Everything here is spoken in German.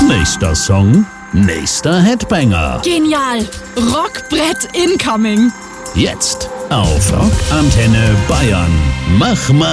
Nächster Song, nächster Headbanger. Genial. Rockbrett incoming. Jetzt auf Rock Antenne Bayern. Mach mal